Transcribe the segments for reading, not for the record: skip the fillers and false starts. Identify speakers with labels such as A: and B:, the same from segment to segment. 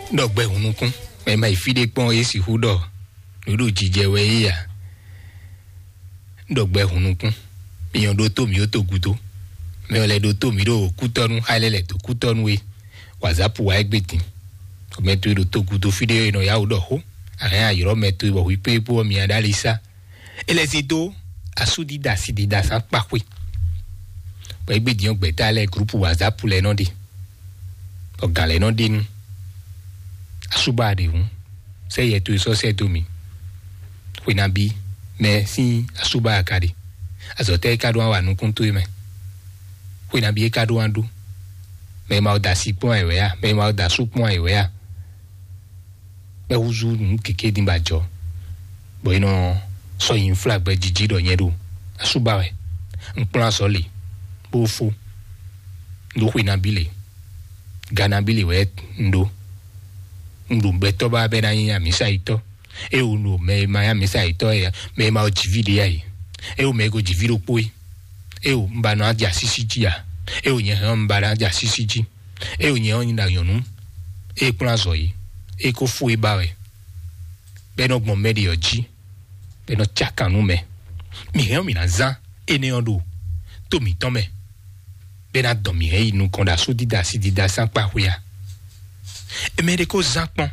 A: Dogbe hunukun. Me mai fide pon esi hudo. Nudu jijewe ya. Dogbe hunukun. Miyon do to mi o to guto. Me ole do to mi do kutonu halele to kutonu we. WhatsApp wa egbetin. O metu do to guto fide no ya udo ho. Aya yiro metu bo wipe po mi adalisa. Elezido asudida sidida san pakwe. Po egbedion gbeta le groupe WhatsApp le no de. O gale no de nu. Asuba de hu. Se yetu so se to mi. Winabi me si asuba akade. Azote kadu wa nu kuntu me. Winabi kadu andu. Me ma da si pon ewe ya, me ma da su pon ewe ya. Me uzu nu keke din bajo. Bo ino so yin flag be jiji do yen do. Asuba we. Nplan so le. Bo fo. Ndo winabi le. Gana bili we ndo. Ndo beto ba be na yin misa ito. E o no me ma ya misa ito ya. Me ma o jivide ya yi. E o me go jiviro poi. E o mba no aja sisiji ya. E o nye mba na aja sisiji. E o nye on na yonu. E plan so yi. E ko fu e ba we. Be no gbon me de oji. Be no chaka nu me. Mi he mi na zan. E ne ondo. To mi ton me. Be na do mi he nu konda so dida si dida san pa hu ya. E me de ko zan pon.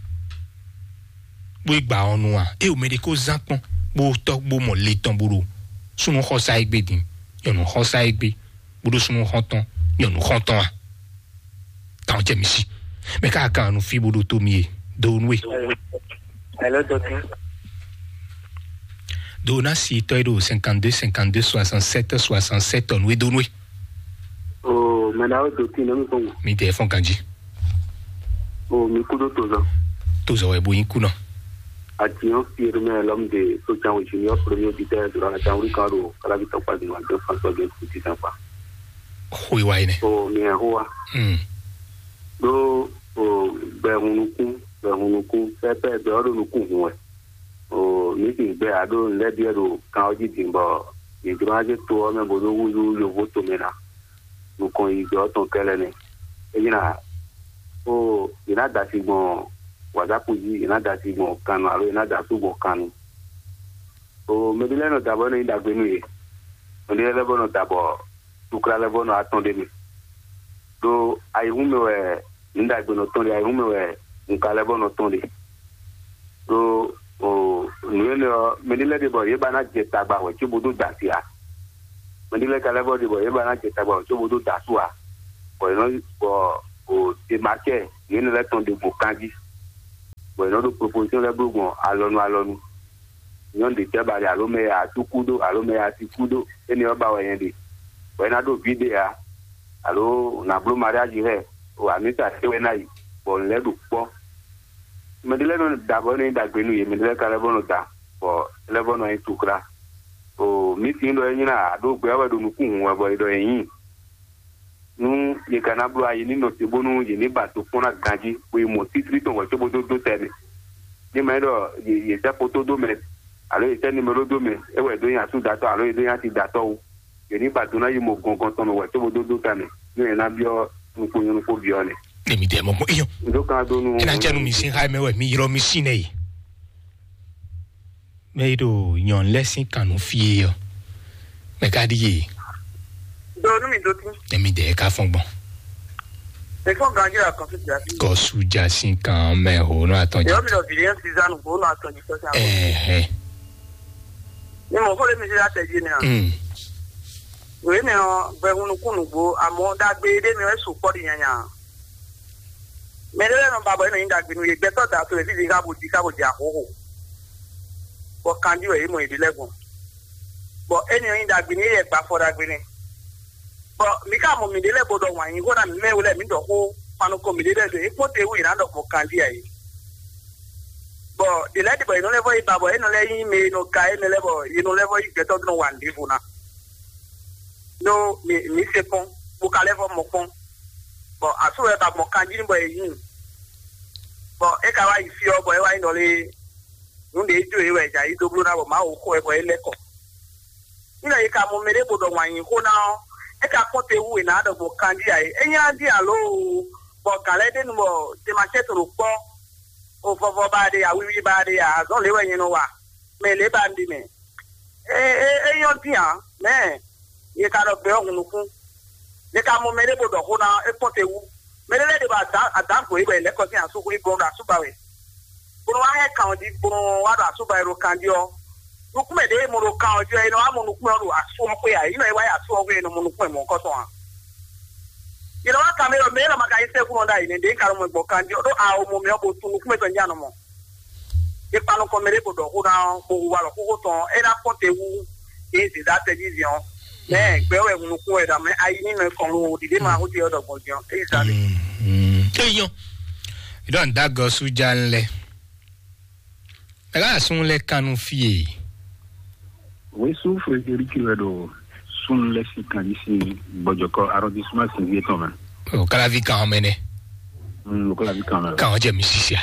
A: Bo igba onu a. E o me de ko zan pon. Bo tok bo mo le ton buru. Sunu khosa egbe din. Yo nu khosa egbe. Buru sunu khonton. Yo nu khonton a. Tan je mi si. Me ka kan nu fi buru to mi e. Do nwe.
B: Hello, docteur.
A: Dona si to do 52 52 67 67 on we do nwe.
B: Oh, mais là, docteur, non, non.
A: Mi téléphone kanji.
B: Oh, mi kudo tozo.
A: Tozo e bo yin ku no.
B: Atiyon firme l'homme de Soutien Junior, premier auditeur durant la Chambre Caro, à la victoire pas de François Guèye, petit sympa.
A: Oui, ouais, ne.
B: Oh, mais hoa. Do, oh, berunuku, pepe, berunuku, ouais. Oh, meeting be ado, let the other county timber. Il doit être toi, mais bon, le vote au mena. Nous, quand il doit ton calene. Et il y a, oh, il y a d'assez bon. Wazapuji inada si mo kanu alo inada su mo kanu o medile no dabo no indagbe nu ye medile lebo no dabo tukra lebo no atonde mi do ayihume we indagbe no tonde ayihume we nka lebo no tonde do o nueno medile de bo ye bana jeta gba we chibudu dasia medile ka lebo de bo ye bana jeta gba we chibudu dasua bo no bo o te marque ni le tonde bo kanji. Bueno, la proposition de Bougon, allons. Nous de Tebali, allons, à Tukudo, allons, à Tikudo, et nous avons rien. Bueno, do vidéo, allons, on a bleu mariage, ou à Nita, Sewenaï, pour l'aide ou pas. Mais de l'aide d'abord, il y a des gens qui ont des gens pour les bonnes et tout ça. Au meeting, il y a d'autres qui ont des gens qui ont des nous les canablo a yini no tibonu yini bato pona ganji we mo titri ton wacho bodo do tebe ni mero ye ta poto do me alo ye ta numero do me e we do yan su dato alo ye do yan ti dato yini bato na yimo gongon ton wacho bodo do tame ni na bio nko yunu ko bio ne
A: mi de mo iyo
B: ndo ka do nu
A: ina janu mi sin ha me we mi yiro mi sin e me do yon lesson kanu fie yo me ka di
C: Donu mi doti.
A: Emi de ka fon bon.
C: E fon ganji la consultation.
A: Ko su jasin kan me ho no atonji.
C: Yo mi lo billion season ho no atonji so sa. Ni mo fole mi se ateji ni. We mi o be hunu kunu go amo da gbe de mi o so po di yanya. Me le no babo no inda gbe nu ye gbe to da so e fi ka bo di ahoho. Bo kanji we mo idilegun. Bo eni o inda gbe ni ye gba for da gbe ni. Mika mo mi dele bodo wan yin go na me wole mi do ko panu ko mi dele de ipo te wi na do ko kandi ai bo de lady boy no level iba boy no le yin me no kai me level you no level you get no one live na no mi se pon bu ka level mo pon bo aso e ba mo kandi ni boy yin bo e ka wa ifi o boy wa no le nu de jo e we ja i do blu na bo ma o ko e boy leko ina yi ka mo me de bodo wan yin ko na eka kote wu na do kandi ai enya di alo kale de no de machete ro po o fofo ba de awiwi ba de a zo le wen no wa me le ba ndi me yo tia me ye ka ro be ohun kun le ka mo me le bodo ko na e pote wu me le de ba adan ko ibe le ko si aso ko ibo ra suba we ko wa he kan di ko wa ra suba ro kan di o ku me de mo ro kan o je ino amu nu ku ro aso ko ya ino e wa ya aso ko ino mo nu ku mo ko so an you know camera me la maga ise ku onda ine de karo mo gbo kan di o do a o mo me obo tunu ku me to njano mo e pa no ko me le bodo ko na ko wa lo ko to e ra pote wu e si da television me gbe we nu ku e da me ayi ni no kon ro di de ma ho di odo gbo jon e sa le
A: eyan you don da go su janle ala sun le kanu fie
B: we su Frederic Wedo sun le si kan ici Bojoko arrondissement Saint-Viaton
A: o kala vi kan mene
B: o kala vi kan
A: kan o je mi sisia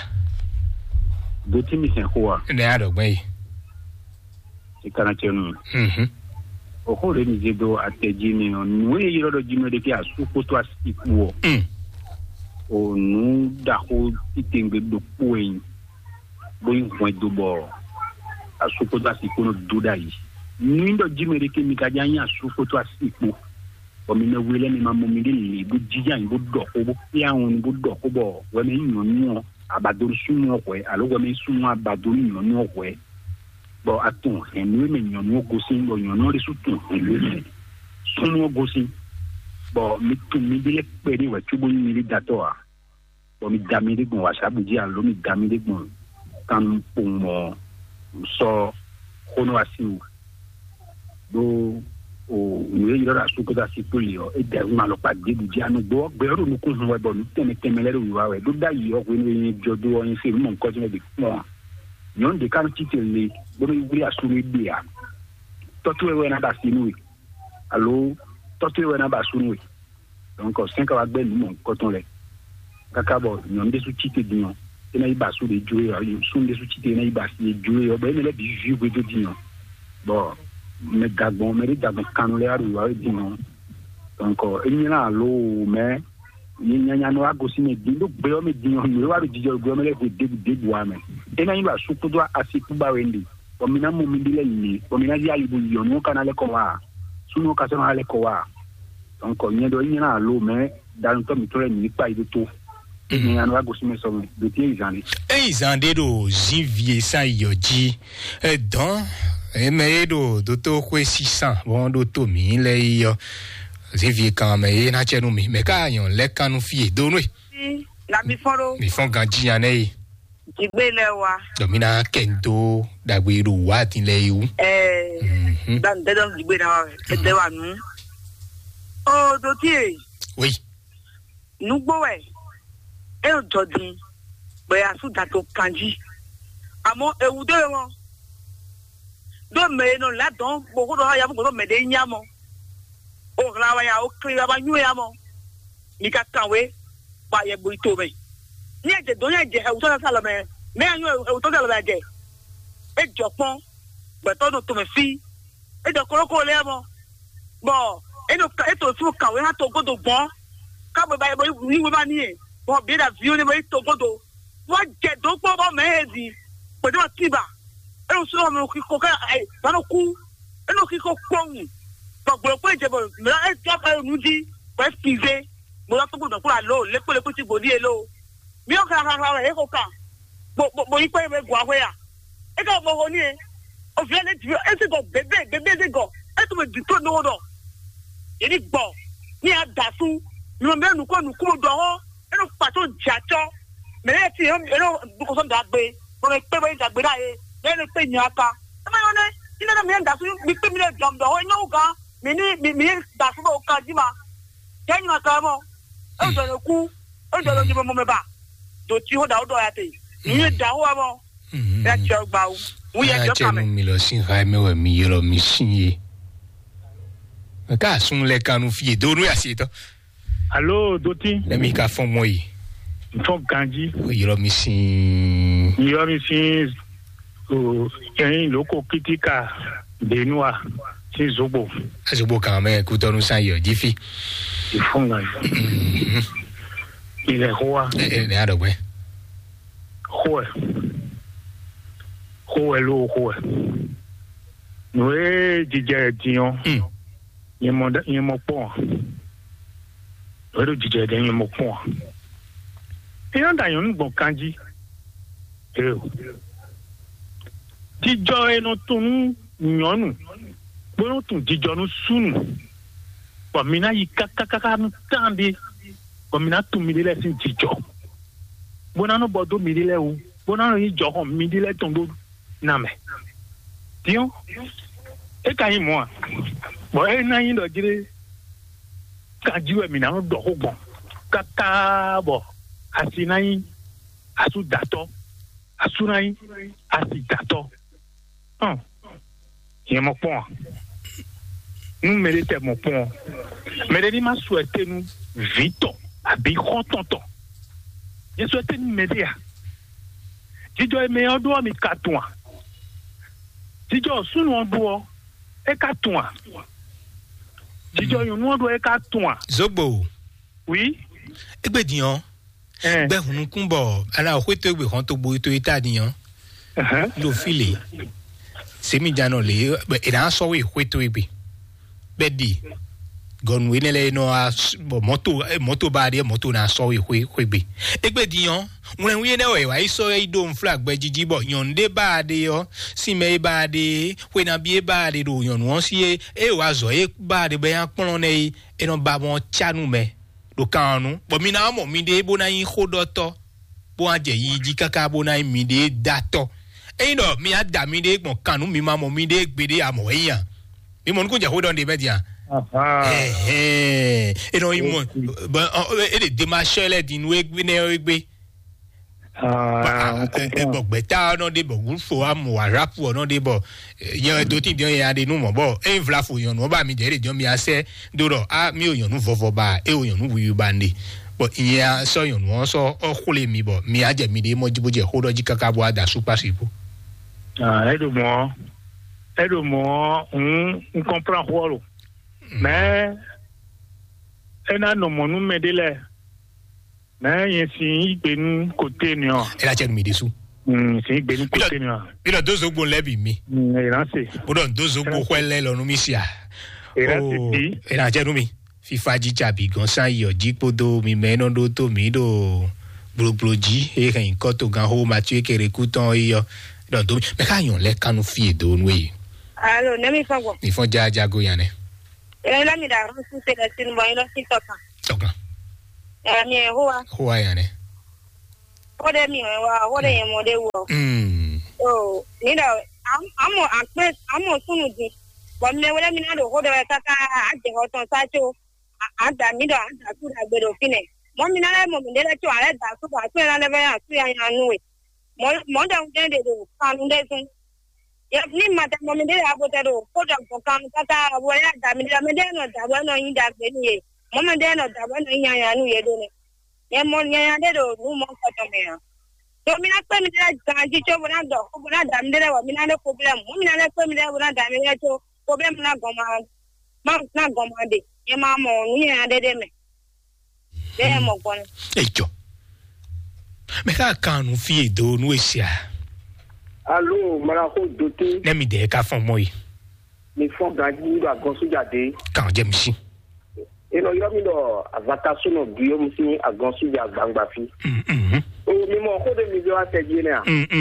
B: do ti mi sen ko wa
A: ne adogban yi
B: e kana chenu o ko le ni je do ateji ni no we yiro do jino de ki asu ko to asiku o nu da ko itengbe do poin boyin point do bo asu ko to asiku no do dai ni ndo jimo de ki mi ka janya asu ko to asiku o mi na wele ni mamu mi le bu jiyan bu do ko bu pian bu do ko bo we mi nyonyo abaduru sumu ko alo we mi sumu abaduru nyonyo ko bo atun enu me nyonyo gosin bo nyonyo ri sutun elu sumu gosin bo mi tu mi bile pere we tubo ni ri datoa bo mi damiri gun wasabu ji alo mi damiri gun kan pomo so kono asiu do o ni yiro ra su ko da si polio e de ma lo pa de di anu do gbero nu ku we bo ni temele ru wa we do da yi o ni jodo o yin se mo nko ti me de mo yon de kan titele bo ni wi asu ni dia totu we na ba sinu allo totu we na ba sunu donc 5 wa gbe ni mo nko ton le kaka bo yon de su tite dion ina iba su de joe yo sun de su tite na iba si joe yo be me le bi ju we do dion bo me dagbon me dagbon kanu le aru wa dion donc enina lo me nyanya no agosi me dindo gbe o me dion ni wa ru jijo gbe o me le de wa me ina iba su ko do asiku ba wendi o mi na mo mi bile ni o mi na ya ibu yo no kana le ko wa sunu ka so na le ko wa donc nyedo nyina lo me dan to mi tore ni pa ido to nyanya no agosi me so me de ti izande
A: do janvier sa yoji don emedo do to kwe 600 bon do to mi le yo janvier kan me na chenu mi me ka yon le kanu fie do no
C: la mi foro
A: mi fon ganji ane
C: jigbe le wa
A: domina kendo dagbe ro wa tin le yu
C: dan de don jigbe na de wa nu o do ti
A: oui
C: nu gbo we e o jodin be asu da to kanji amo ewu de won do me no la don bo ko do ya bo do me de nyamo o la wa ya o kri ba nyu ya mo ni ka kanwe ba ye bo ito me ni e je do ye je e o to sa lo me anyu e o to sa lo ba je e jopon be to do to me fi e do koroko le mo bo e no e to su kanwe ha to godo gbon ka bo ba ye bo ni we ba ni e bo bi da vi o ni bo to godo wo je do po bo me ezi po do tiba eno so mo kiko ka bano ku eno kiko pon gbogbo pe je bo me la e ja ka nuji pe pize mo la to gbọdọ̀ kura lo le pe ti godi e lo mi o ka e ko ka bo yi pe me gwa we ya e ka mo ho ni e o fi le ti e ti go bebe se go e to me di to no do e ni gbo ni a da su mi o me nu ko do ho eno pa to jacho me le ti eno ko so da gbe mo me pe da gbe da e ene pe nyaka ama yone ina na me nda su mi pe mi le jam do ho nyu ga mi ni da su do ka jima jenyu aka mo o do ku o do ji mo me ba do ti ho da o do ya te ni da ho mo ya che gba u ye jo ka me
A: mi lo sin ha me we mi yoro mi sin ye ka sun le kanu fie do ru ya si to
D: allo doti
A: le mi ka fon mo yi
D: fon kanji
A: yoro mi sin
D: o yin loko kritika benua si zobo
A: kan me ku to nu san yo jifi
D: ifunga Il est roi.
A: Il est adoré.
D: Roi. Roi, l'eau, roi. Nous, DJ Dion. Il est mon point. Le DJ Dion, il est mon point. Et on a un bon candy. DJ est notre nom, nous. Bon, tu DJ nous sous. Bon, mina y kaka nous tande. Bon, mina tout midile c'est DJ. Bon, on a bordeaux midile ou. Bon, on a y joho midile tondo. Name. Dion. Et quand moi. Bon, et na y do dire. Quand Dieu mina no do bon. Kaka bon. Asinayi. Asu dato. Asunayi. Asi dato. Il y a mon point. Nous méritons mon point. Mais les gens souhaitent nous vite, à bien content. Ils souhaitent nous m'aider. Si tu es meilleur, doit me catouer. Si tu es sous nous doit, et catouer. Si tu es nous doit, et catouer.
A: Zobo.
D: Oui.
A: Eh bien, Dion. Ben, nous combat. Alors, où est-ce que vous rentrez au bout de l'état, Dion? Le filet. C'est mi jano le e na so we hweto ibi bedi gon we le no a moto ba de moto na so we hwebe egbedi yon wen we ne we wa iso e do flag be jiji bo yon de ba de yo si me ba de we na bi ba de do yon won si e wa zo e ba de be an pon ne e no ba bon chanu me do kanu bo mi na mo mi de bo na yin khodoto bo anje yi ji kaka bo na mi de dato. Et non, mi a damide mon canou mi maman mi de gbede a moyen. Mi mon ko je hold on de media. Et non il mon ben et les démarches les din we gbe bon beta non de bon fo am wa rap non de bon yan do ti dion ya de nu mo bo e vla fo yon no ba mi de dion mi ase do ro a mi o yon nu vovo ba e o yon nu wi ba ndi. Bon il y a so yon won so o khule mi bo mi a je mi de mo jibo je hold on ji kaka bo ada super sipo.
D: Aide-moi, on comprend quoi. Mais, elle a non mon nom de là. Mais il y a si ben côté non.
A: Elle a tenu mi dessous.
D: Si ben côté non.
A: Il a deux secondes lebi mi.
D: Il a c'est.
A: Pour deux secondes quoi le no mi sia.
D: Il a c'est.
A: Elle a tenu mi. Fifa ji chabi gon san yo jipo do mi meno do to mi do blogloji e ren ko to gan ho Mathieu ke rekuton yo. Donc, mais quand on les canons fiers de nous,
E: alors, ne me fais pas.
A: Il faut déjà jago yane.
E: Et là, mi da reçu c'est la sin boy, là, c'est ça.
A: Ok.
E: Mi hoa.
A: Hoa yane.
E: Ode mi wa, ode ye mo de wo. Oh, ni da amo sunu di. Bo me wala mi na do ho de ta ka aje ho ton sa cho. Anda mi da tu da gbe do fine. Mo mi na le mo mi de la cho ale da su ba tu na le ba su ya nu we. Mo da unde de do kanu de sun. Ya ni mata mo mi de abo te do ko da ko kanu kata wo ya da mi de no da bo no yin da gbe ni e. Mo me de no da bo no yin ya nu ye do ne. Ye mo nya ya de do nu mo ko to me ya. So mi na pe mi de ga ji cho bo na do ko bo na da mi de wa mi na le problem. Mo mi na le pe mi de bo na da mi de cho problem na go ma de. Ye ma mo nu ya de me. De mo ko.
A: Ejo. Mais quand nous fiers de nous ici.
B: Allô, Marako Doté.
A: Nemi de ka fon moi.
B: Mi fon gaji do agonsu jade.
A: Quand j'aime si.
B: Et non, yomi do avatation no Guillaume si agonsu ja gbangba fi. O mi mo ko de mi do ateje na.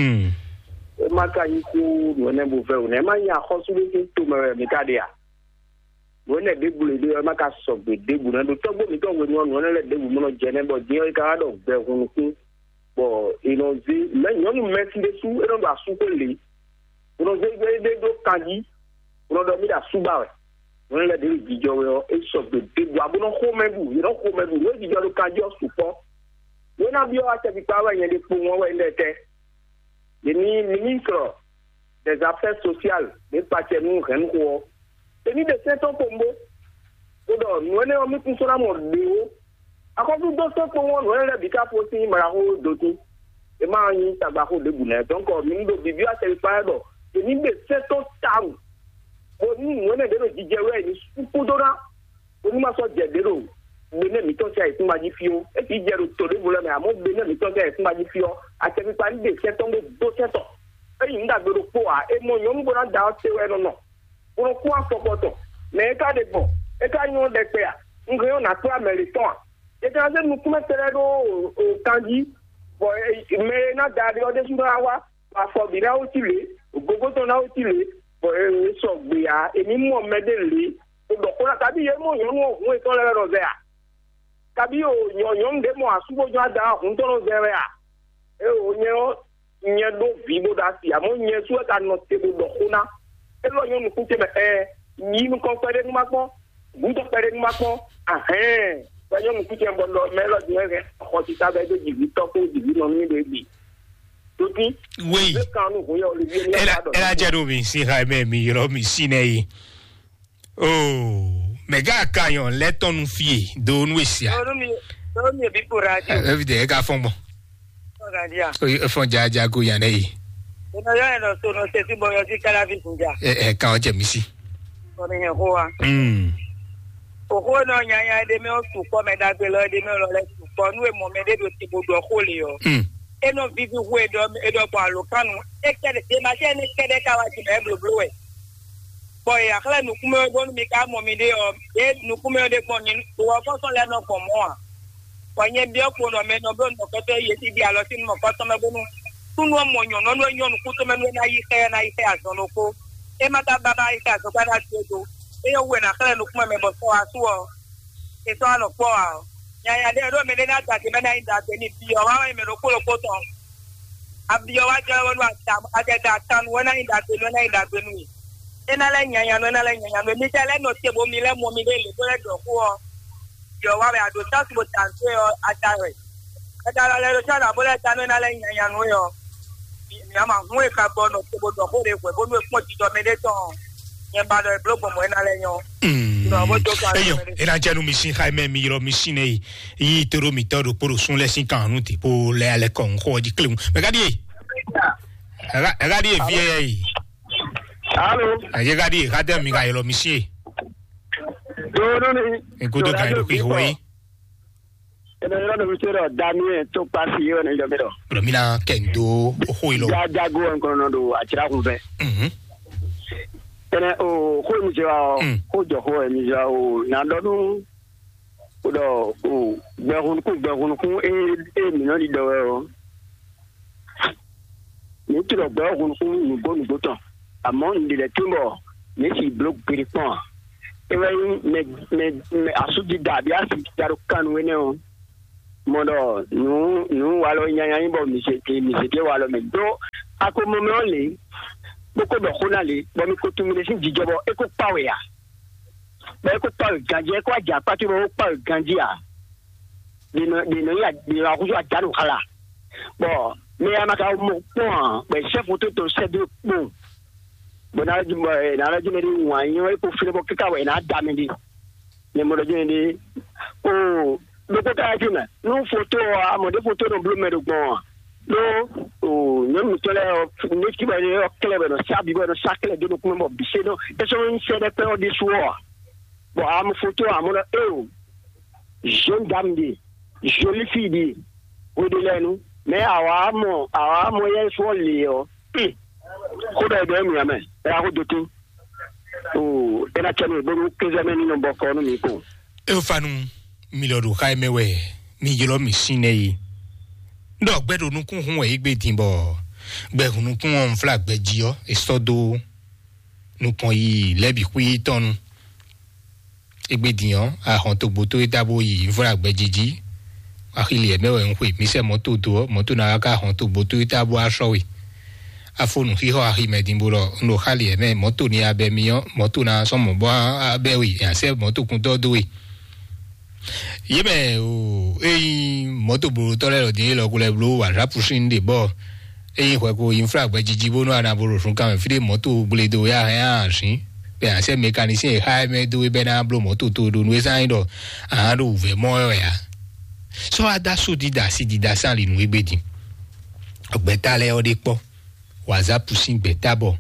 B: O ma ka yi ku no ne bo fe o ne ma ya khosu le to mi ka de ya. Wo ne de bule de ma ka so gbe de bu na do to gbo mi to we no le de bu mo no je ne bo je ka do gbe hun ku. Bon, ils ont dit, mais ils ont mis des sous, et on doit souper. Ils ont dit, des candies, on a dormi à Souba. On a dit, ils ont sorti de bois, on a commis, ils ont commis, ils ont le candidat au support. On a bien à cette victoire, il y a des poumons, il y a des ministres des Affaires sociales, des partenaires, Renko, et ni de 7 ans pour moi. Donc, nous avons mis tout ça dans mon bureau. Ako du do so ko won we le bika fo si Marako Doté e ma yin tabako de bune donc mi do bibi a se pa do e ni be seto tam o ni won e de do jije we ni supu do na o ni ma so je de do bene mi to se fún ma ji fi o e ti je ro to le bo le me amo bene mi to se fún ma ji fi o ate mi pa ni de se to mo do se to e yin da gbero po a e mo yan mo na da o se we no no mo ko afopoto me ka de bo e ka yan de pe a ngo yo na to american e ka se nu kuma tere do o kanji bo me na da de o de su wa afọ bi na o ti le gogo to na o ti le bo e so gbe a emi mo medele o do ko na tabi ye mo yan o hun e to le ro ze a tabi o yan de mo asubojo ada hun to ro ze re a e o nye do vibo da si amo nye su ta no te do ko na e lo yan ku te me ni nu ko pere nu ma ko bu to pere nu ma ko ba yan ku te bo lo me lo di re ko ti ta be do ji vi to ko di vi no ni de bi.
A: Oui. Elle a déjà dit si Jaime mi yoro mi sinei. Oh, mais gars kayon let on fie do nwesia.
C: Do mi bi pour radio.
A: Everyday ga fon bon.
C: Radio.
A: O fon jaja go yan ei.
C: No yo no so no se si boyo si kala vi funja.
A: Ka o je mi si.
C: Ko ni ho wa. O ho no nya de me o su ko me da gbe lo de me lo le su ko nu e mo me de do ti bodo ho le yo. Eno vivi we do pa lo kanu e kede de ma je ni kede ka wa ti be blo e boy akla nu kuma go mi ka mo mi de o e nu kuma de ko ni wo ko so le no ko mo a ko nye bi o ko no me no bo no ko te ye ti di alo ti mo ko to me bo nu tunu mo nyon no no nyon ku to me no na yi se aso no ko e ma ta baba yi ka so ka da ti do e yo we na akla nu kuma me bo so asu o e so ano po a ya de do me de na ta ti me na inda te ni bi o wa me ro ko lo ko to abi o wa je won wa ta ajeda tan wona inda te no na inda te nu ena la nyanya no mi tele no te bo mi le mo mi le do le do ko o yo wa be ado ta bo tan se o atare atara le do ta na bo le tan no na le nyanya no yo mi ama hu e ka bo no te bo do ko le ko bo no mo ti do me de ton yen ba do e blogo mo ena le yan era jenu mi sin Jaime mi yoro mi sin ei yi toro mi todo por sun le sin kan ti po le ale kon ko di klem me gadi vie
B: Allô
A: aye gadi gade mi ga yoro mi sin
B: no ni
A: en ko do kan do ki hoyi
B: ena yoro no mi tero Daniel to pasi yo na yo mero
A: bro mina kendo hoyi lo
B: ja go en kono do achira ku be ene o ko mi jaw ko jo ho mi jaw na do no o do o gberun ku e mi no di do o ni ti do gberun ku ni go tan amo ndi le timbo ni si block piripon e we me asudi da bi asi daru kan we ne o modo nu walo nyanya imbo mi se walo me do akomo me ole boko do khonale bo mi ko tumile sin jijobo e ko pawe ya be ko pawe ganje ko aja pati bo pawe ganjia dino ya di la ku aja no khala bo me amaka mo pon be chef to se de bon bona na la jimeri wanyo e ko file bo kikawe na damindi ne mo do jindi o loko ta juna no photo amode photo no blue medo gbon no o nyam tole o neki ba o klebe no sabi ba no sakle de no kuma mo bise no e so n se de pe o di suo bo am photo amona jeune dame di jolie fille di o de lenu me awa mo ye so le o ko da de mi ame e a ko dotu o ena chanu bo ko zameni no bo ko no mi ko
A: e fanu mi lo do Jaime we mi yoro mi sinei ndo gbedo nukun hun e gbe dinbo gbe hunukun on flag gbe jio e sodo nukun yi lebi ku yi tonu egbe diyan a hon to gbo to itabo yi flag gbe jiji akili e mewe nwe mi se moto na ka hon to gbo to itabo aso we afonu hi ho ahi medimbo lo no khali e me moto ni abe miyan moto na so mo bo abe we ya se moto kun to do we yeme o moto buru tole lo din lo kule blu wa rapusin de bo hwe ko infra gbe jijibo no ana buru sun kan fi de moto gble do ya sin be ase mechanicien Jaime do be na blu moto to do no san do an do ve mo ya so ada so dida san le nu egbedin ogbeta le o de po whatsapp pusin beta bo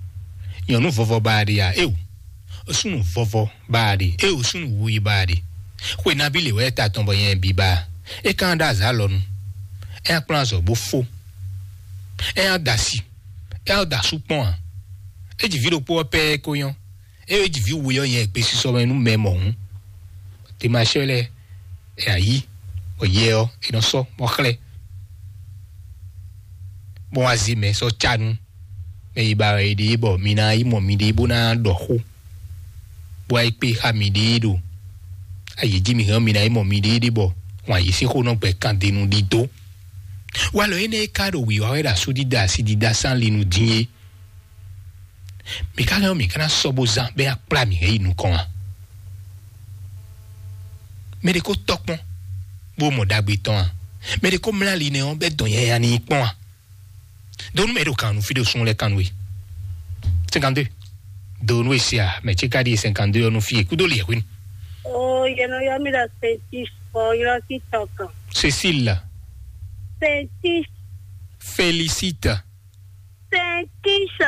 A: yonu fofo ba de ya sunu fofo ba de sunu wuyi ba de we na bi le we ta ton bo yen bi ba e kan da za lo nu e plan so bo fo e a da si e a da su pon e ji vi lo po pe ko yan e ji vi wo yan yen pe si so nu me mo hun ti ma chele e ayi o ye o e no so mo kle bon azime so chanu me iba e di bo mina i mo mi di bona do ho bo ai pe ha mi di do ayi ji mi han mina i mo mi di bo wa yi si ko no pe kan de nu di to wa lo ene ka do wi wa da su di da si di da san li nu dinye mi ka le mi kana so bo zan be a pla mi e nu kon a me de ko tokpon bo mo dagbe ton me de ko mla li ne on be don ye ya ni pon a don me do kan nu fi de son le kan we 52 don we sia me che ka di 52 no fi ku do le win
E: oh you know you me da Fetish for you see talk
A: Cécile
E: Fetish
A: Félicite
E: Fetish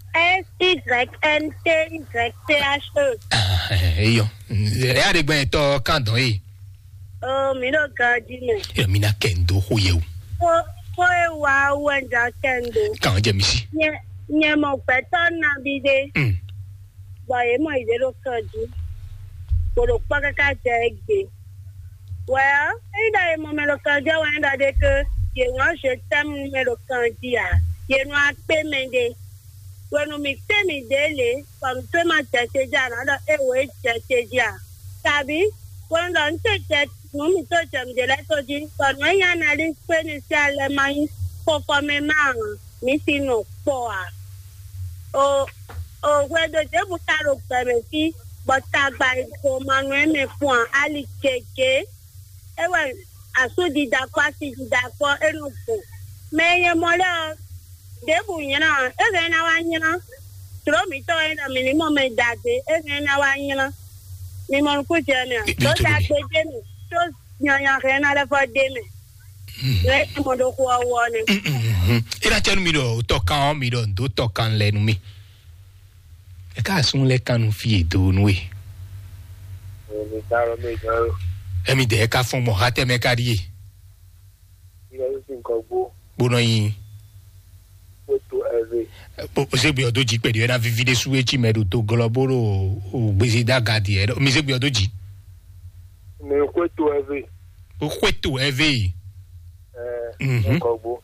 E: S-Y-N-T-Y-T-H-E
A: yo e a de gben to kan don e
E: oh mi no ga di me
A: e mi na kendo ho ye o
E: ko e wa wenda kendo
A: kan je mi si
E: nye mo pe ton na bi de ba e mo ide lo kan di ko pa ka je gbe well e da e mo me lo kan je wenda de ke ye won se tem me lo kan di a ye no a pe me de when mi pe mi dele from to ma tete ja na da e we tete ja tabi when don tete no mi to jam de la to ji kon we ya na li pe ni sia le mai for me ma mi si no po a o we do je bu ta ro pe me si but ta gba ko ma no me fun ali keke e we aso di da kwa si di da ko e no po me ye mo la debu nyina ege na wanyina tro mi to ina minimum me dade ege na wanyina mi mon ku jena to ta pe demi to nyanya rena la fa demi le mo do ko woni
A: ira chanu mi do to kan mi do to kan le nu mi e ka sun le kan fi do nu e
B: mi taro me jo
A: e mi de ka fun mo ha te me ka ri e
B: ira yo sin ko bo
A: no yin
B: to every
A: se bi odo ji pe de na vivide su e chi medo to globoro o gbese da gadi e mi se bi odo ji
B: me ko to every
A: o kweto eve
B: ko bo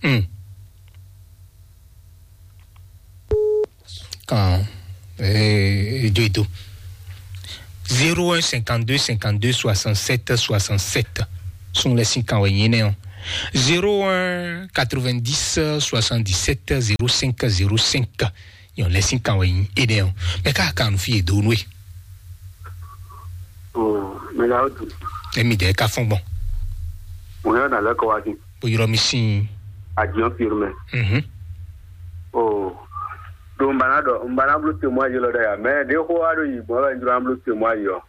A: kan joito 01 52 52 67 67 sont les 5 ans yene 01 90 77 05 05 yon les 5 ans yene ede me ka kan fi do nwe
B: me la odu
A: e mi de ka fon bon
B: o ya na la ko wa ti
A: bo yoro mi sin
B: ajion firme do mbana blu te mo ajelo da ya me de ko ado yi bo ba ndura blu te mo ayo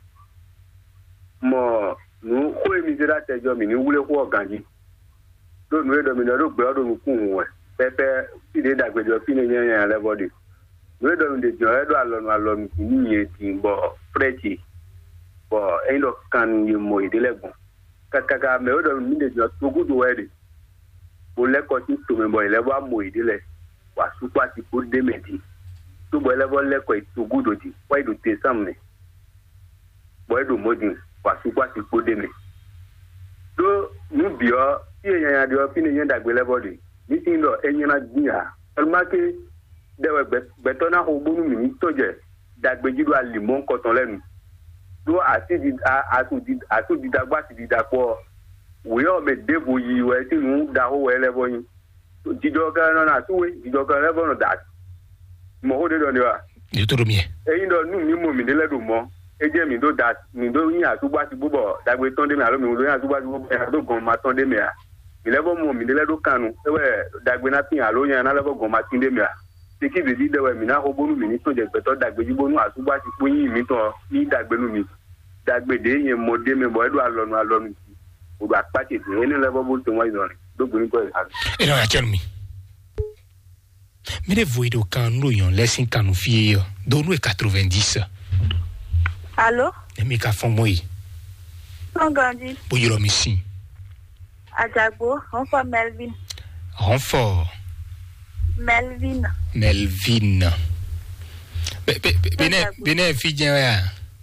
B: mo nu ko mi dira te jo mi ni wule ko ganji do nu do mi do gbe do nu kun we pepe ti de dagbe jo fi ni yan le body nu do mi de jo e do alonu ni yen ti bo prechi bo endo kan yi mo idelegun kaka me do mi de jo to good we bo le ko ti to me bo ile ba mo idele wa supa ti ko de meti to bo le ko to good odi why do te samne boy do modin wa supa ti ko de me do nu bio ti yan de opini yan dagbe le body ni tin do enyin na gbiya almake de we beto na ho bonu mi to je dagbe jidu alimon koton lenu do atu di dagba ti di dapo we o me debo yi we ti nu da ho we le boyin jijoga na tuwe jijoga level no that mo ho de do ni wa
A: ni to do mi
B: eyin do nu mi mo mi de le do mo eje mi do that mi do yin atugba ti bubo dagbe ton de mi alo mi do yin atugba ti bubo ya do gon ma ton de mi a mi level mo mi de le do kanu e we dagbe na pin alo yin na level gon ma tin de mi a ti ki be di de we mi na ho bonu mi ni to je pe to dagbe ji bonu atugba ti po yin mi to ni dagbe nu mi dagbe de yin mo de mi bo e do alonu o do apati de eni level bo to wa izori do gbin ko
A: e no ya tell me me de voido kan no yon lesson kan fie do no 90
E: allo
A: e mi ka fon moi
E: Songandi.
A: Bouillon ici.
E: Ajagbo, on fait Melvin.
A: Renfort.
E: Melvin.
A: Melvin. Bene fidien ya.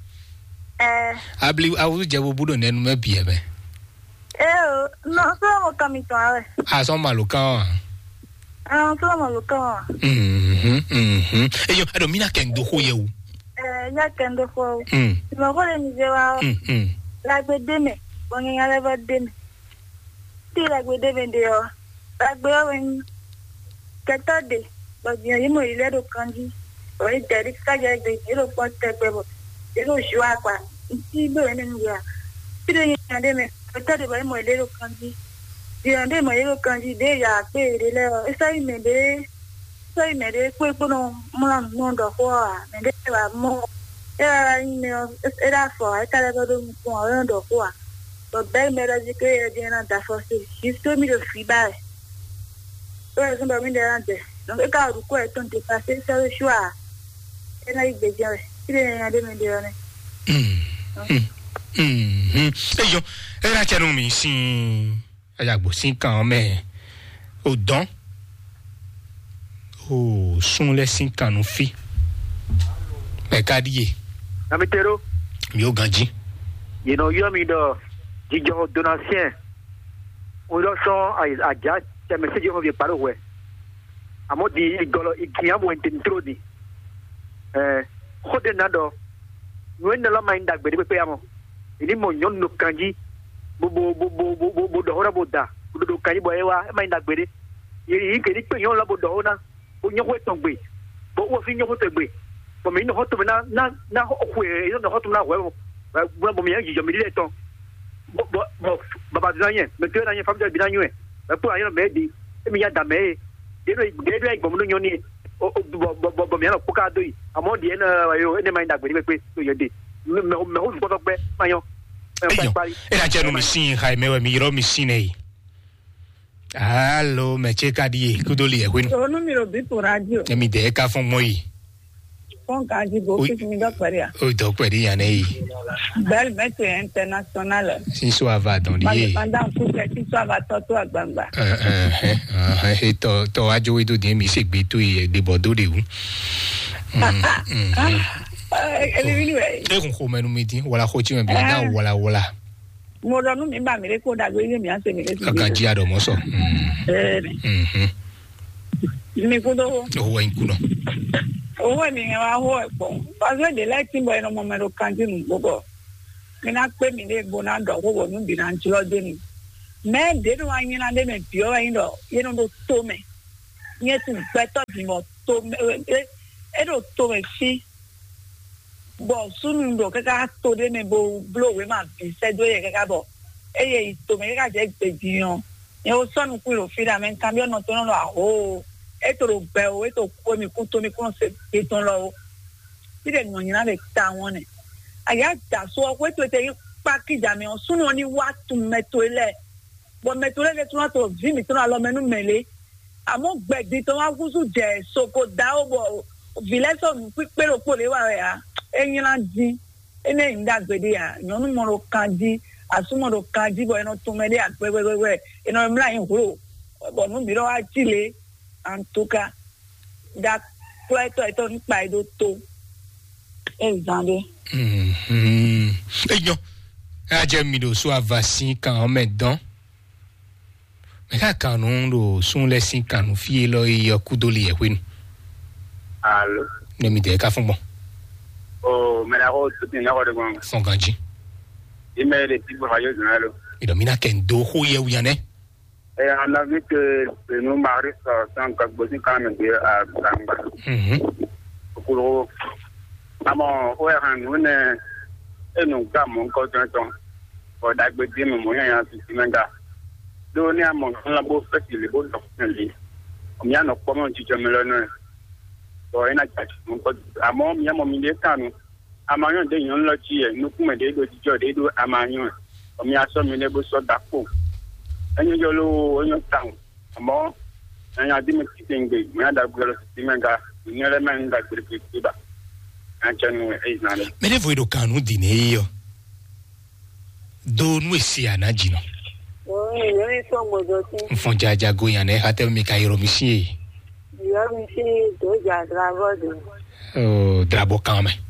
A: Abli awu jabu budo nenu me bie be.
E: Non, so mo kamito ale.
A: Son maluka.
E: So maluka.
A: Eyo, ado mina kendo ho ye wu.
E: Ya kendo ho. Mo ko le mi je wa. La gbe deme, bo ngi ale ba deme. Ti la gbe deme de o. La gbe o wen. Katade, bo bi yi mo ile do kanji. O e dari ka je gbe, ilo po te gbe bo. Ilo shwa kwa. Ti bo ene ngia. Ti de yin de me. Katade bo mo ile do kanji. Di ande mo ile do kanji de ya pe de le. Isa yi me de pe po no mo la no do ho a. Me de ba mo. Era for I tell her to go around the floor. But bell made us declare again and that for she told me to free by. So I remember when they're there. Don't get out of quite on the passage, so sure. And I be there. She didn't there.
A: Eyo, era chanu mi sin ayagbo sin kan me. O don. O sun le sin kanu fi. E kadiye.
F: Amitero.
A: Yo ganji.
F: You know, you me do jijo donation. O lo so aja te message yo vi paro we. Amo di igolo ikiamo intro di. Khode nado. Nwenda la mainda gbe pe amo. Ini mo nyon no kanji. Bo do hora boda. Do kanji bo ewa mainda gbe. Yi ke ni pe yon la bo do na. O nyon we ton gbe. Bo wo fi nyon ho te gbe. Bo mi no ho to na ho yo no ho to na we bo mi yi jo mi le ton bo baba zanyen me te na yen fam de bi na nwe e po ayo me di e mi ya da me de do igbo no nyoni bo mi na ko ka do yi amo di na yo ene mai da gbe pe to ye de me ho ko to pe mayo
A: e la jenu mi sin hai me we mi ro mi sin ei. Allo me che ka di ku do li e wen.
G: So no mi ro bi po radio.
A: E mi de ka fun mo yi.
G: Oui,
A: donc, il y en a eu.
G: Belle maître internationale.
A: Si soit va dans l'île.
G: Pendant tout ce qui soit va tout à Bamba.
A: Et tu as joué de des musiques, et des bordeaux de où. Et on commence à nous dire, voilà, tu m'as bien, voilà.
G: Moi, je ne sais pas, mais je ne sais pas.
A: Quand tu as de mon son.
G: Owo ni wa ho epo paso de like timbo eno mo mero kanji nu gogo mina pe mi le bona do gogo nu bi na nchilo de ni me de no anyi na de me pio ayin do ye no do to me nye tu beto di mo to me e do to me fi bo sunu do kaka to de me bo blow we ma bi se do ye kaka bo e ye to me kaka je pe diyan e o sonu ku lo fi da men cambio no to no lo aho eto ro be o eto ko mi kun to mi kun se eton lo ti de no nyina le ta won ni aya da so ko eto te package ami on sunu oni wa tu meto ile bo meto le tun to vi mi tun lo menu mele amo gbedi to wa gusu je soko da o bo village so mi pe ro ko le wa ya eyin la di ene nda gbedi ya nyonu mo ro kanji asumo ro kanji bo eno tun mele agbegbegbe eno mla yin horo bo nu bi ro wa chile en tout cas da plato eto nípa edo to ezande
A: eyo a je mi do so vaccin kan o medan me ka kan do sun lesin kan fi lo iyo kudoli e wenu
B: allo
A: ne mi de ka fun bon
B: o me la ro to ni la ro de gon
A: fon ganji
B: e me de ti bo hayo dunalo
A: ido mina ken do ho ye uyane.
B: On a vu que nous maris sont comme beaucoup quand même à Bamba. Pour maman ouais nous ne et nous comme on continue pour d'agber mon moyen en Simanga. Donner à mon la beau fait les beaux documents. On y a nos comment tu te me le pour une attaque mon à mon il y a mon milieu canon à manion de yon loti nous comme des do à manion on y a so me les beaux d'accord. Enyo jolo onyo town amo anya di me kitengbe me ada gelo simenga nyele manga krikiba anchanu eizana
A: me le voido kanu dineyo do nu esi anaji no
E: Lórí sọ́gbọ̀dọ̀ tí.
A: fun jaja go yan e hate mi ka iro mi si
E: Ìyá mi sí ìdójà Dragọ́dù.
A: drabo kan me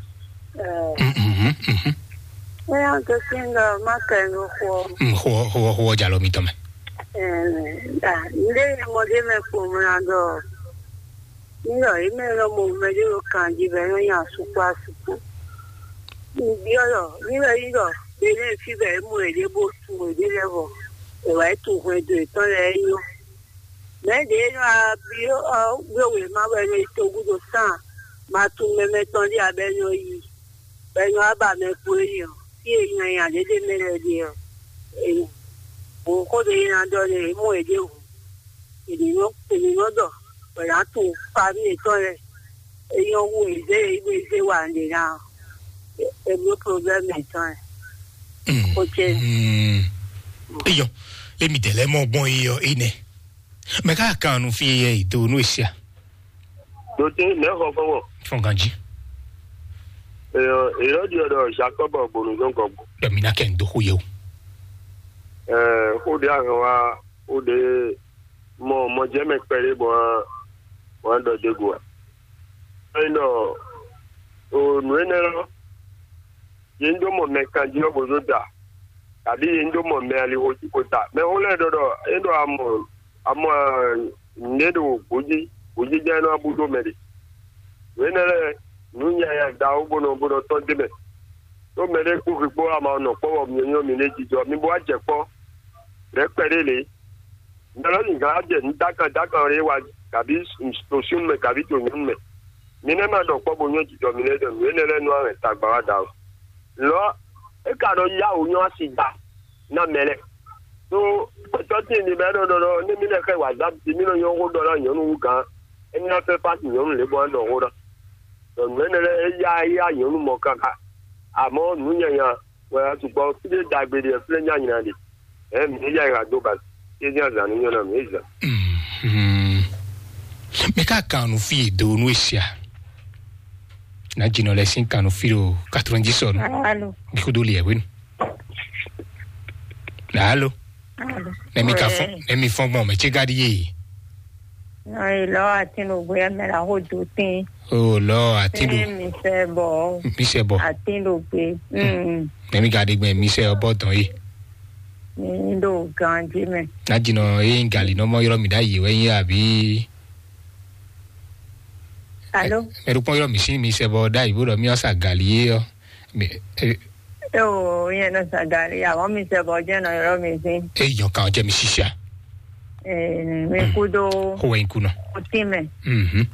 E: Bóyá tó kí ń lọ mákẹ́nu fọ.
A: ho jalo mi to me
E: Ilé ìmọ̀dé mẹ́fọ̀ mìíràn lọ. Nílò ìmẹ́lọ mo mẹ́lẹ́rọ kan jíbẹ̀ ló yàn àsùpọ̀ àsùpọ̀. Ìbí ọ̀rọ̀ nílò yíyọ̀ ilé ìfibẹ̀ mú èdè bó tún èdè lẹ́wọ̀. Ìwà ètò òfin èdè ìtàn rẹ̀ yó. Lẹ́dẹ̀ inú àbí gbòòwè máa wẹ̀rẹ̀ ètò ògùdò sàn máa tún mẹ́mẹ́tàn ní abẹ́nu yìí. Bẹ́ẹ̀ni wọ́n bá mẹ́kú èèyàn tí èèyàn yẹn àdédé mẹ́rẹ̀ di èèyàn. Òun kó lè yan dọ́lẹ̀ mú èdè òun. Ènìyàn dọ̀ pẹ̀lú àtún parí ètò rẹ̀. Èèyàn wo ìdè wà ní náà. Ẹgbẹ́ pọ̀blẹ́mù ìtàn rẹ̀. Ó jẹ́.
A: iyo let me tell mo gbon iyo ine me ka kanu fi e to nu esi a
B: tó tí mẹ́kọ̀ọ́ fọwọ́
A: fun ganji
B: èrò di ọ̀dọ̀ ṣàkọ́bọ̀ gbòòrò tó ń kọ̀ bọ̀.
A: mi na ken do ho ye o
B: Ó dé àwọn wa ó dé mọ jẹ́mẹ̀ pẹ̀lú wọn dọ̀dẹ́gù wa. Ẹ̀yin náà ònú ẹ̀ náà yẹn tó mọ̀ mẹ́ka jí ọ̀gbọ̀n tó dà tàbí yẹn tó mọ̀ mẹ́ali ojú kò tà. Mẹ́ wọ́n lẹ́ dọ̀dọ̀ ẹ̀ dọ̀ àmọ́ nílò òjì jẹ́ iná abúlé mẹ́rin. Wẹ́n náà nùyà yà dá ó gbọ́dọ̀ tọ́ débẹ̀. Tó mẹ́rin kú fipó àmọ́ ọ̀nà pọ̀wọ̀ mi yẹn mi lé jíjọ mi bọ́ àjẹpọ̀ rẹ̀ pẹ̀lẹ́ lé. Ndọ́lọ́ nìkan á jẹ́ ní dákan rẹ̀ wá kàbí tòṣùn mẹ́ kàbí tòyún mẹ́. Mi náà máa dọ̀ pọ̀ bọ̀ yẹn jíjọ mi lẹ́dọ̀ mi lẹ́nu ẹnu àrẹ̀ tàgbà wá dà o. Lọ ẹ kà lọ yá òun yẹn á sì gbà náà mẹ́lẹ̀. Tó ọjọ́ tí ènìyàn bẹ́ẹ̀ dọ̀dọ̀ ní mílẹ̀ kẹ́ wà dábìtì nínú yẹn ó dọ̀dọ̀ yẹn ń gan ẹni náà fẹ́ pàṣẹ yẹn ń lé bọ́ ẹ̀ lọ́wọ́ dọ̀. Tọ̀nùmẹ́nẹ̀rẹ̀ ẹ yá yẹn ń mọ̀ kankan. Àmọ́ nù yẹn yẹn wọ́n yà tùpọ̀ kí lè dàgbére ẹ̀ fúlẹ̀ yàn yàn lè. Ẹ̀ mi yà yà dó bàtí kí ẹ̀ yàn zànú yẹn náà mi zà.
A: me ka kanu fi do nu esi a na jino le sin kanu fi o 90 so no
E: Aló.
A: ko do le e wen allo Let me phone mom. Che gadi ye.
E: No, lo atino boya me la hodo tin.
A: Oh lo atino.
E: Mi se bo.
A: Mi se bo.
E: Atino pe.
A: Let me gadi gbe mi se obo ton yi.
E: Ni do ganji me.
A: Na jino e ngali no mo yoro mi da yi wen yi abi.
E: Allo.
A: Me ru pon yoro mi si mi se bo da ibo ro mi o sa gali yo.
E: Oh, yẹn náà ṣàgàrí àwọn mi ṣe bọ̀ jẹ́ náà yọ̀rọ̀ mi sí.
A: Èèyàn kan jẹ́ mi ṣiṣẹ́.
E: Mi kú dó.
A: Kó wẹ́n kú náà.
E: Kò tí mẹ́.